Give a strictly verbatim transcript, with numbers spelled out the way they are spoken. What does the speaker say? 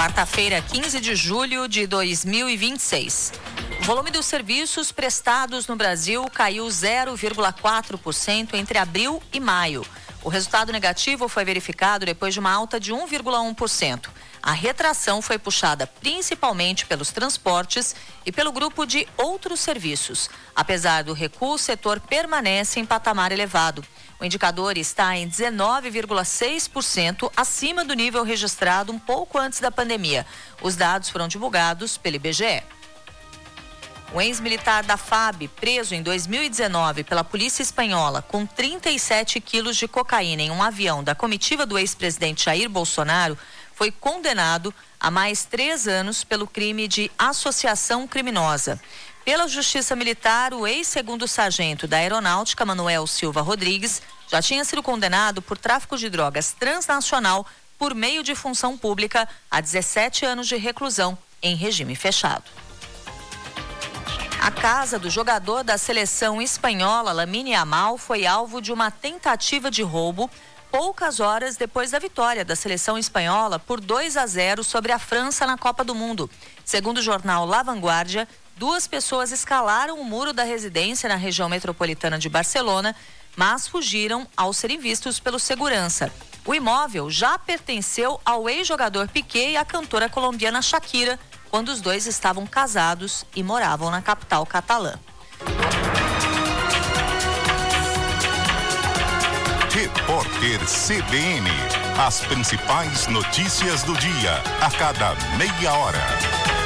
Quarta-feira, quinze de julho de dois mil e vinte e seis. O volume dos serviços prestados no Brasil caiu zero vírgula quatro por cento entre abril e maio. O resultado negativo foi verificado depois de uma alta de um vírgula um por cento. A retração foi puxada principalmente pelos transportes e pelo grupo de outros serviços. Apesar do recuo, o setor permanece em patamar elevado. O indicador está em dezenove vírgula seis por cento acima do nível registrado um pouco antes da pandemia. Os dados foram divulgados pelo I B G E. O ex-militar da F A B, preso em dois mil e dezenove pela polícia espanhola com trinta e sete quilos de cocaína em um avião da comitiva do ex-presidente Jair Bolsonaro, foi condenado a mais três anos pelo crime de associação criminosa. Pela Justiça Militar, o ex-segundo sargento da Aeronáutica, Manuel Silva Rodrigues, já tinha sido condenado por tráfico de drogas transnacional por meio de função pública a dezessete anos de reclusão em regime fechado. A casa do jogador da seleção espanhola, Lamine Yamal, foi alvo de uma tentativa de roubo poucas horas depois da vitória da seleção espanhola por dois a zero sobre a França na Copa do Mundo. Segundo o jornal La Vanguardia, duas pessoas escalaram o muro da residência na região metropolitana de Barcelona, mas fugiram ao serem vistos pelo segurança. O imóvel já pertenceu ao ex-jogador Piqué e à cantora colombiana Shakira, quando os dois estavam casados e moravam na capital catalã. Repórter C B N. As principais notícias do dia, a cada meia hora.